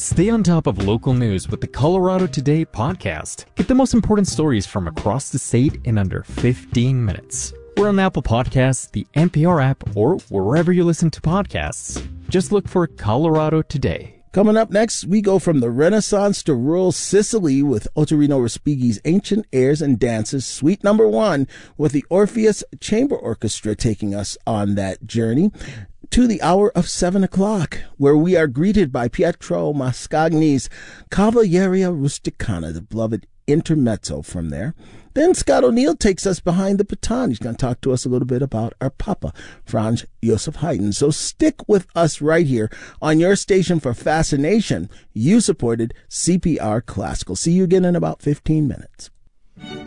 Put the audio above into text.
Stay on top of local news with the Colorado Today podcast. Get the most important stories from across the state in under 15 minutes. We're on Apple Podcasts, the NPR app, or wherever you listen to podcasts. Just look for Colorado Today. Coming up next, we go from the Renaissance to rural Sicily with Ottorino Respighi's Ancient Airs and Dances, Suite Number 1, with the Orpheus Chamber Orchestra taking us on that journey to the hour of 7 o'clock, where we are greeted by Pietro Mascagni's Cavalleria Rusticana, the beloved intermezzo from there. Then Scott O'Neill takes us behind the baton. He's going to talk to us a little bit about our Papa, Franz Josef Haydn. So stick with us right here on your station for fascination. You supported CPR Classical. See you again in about 15 minutes.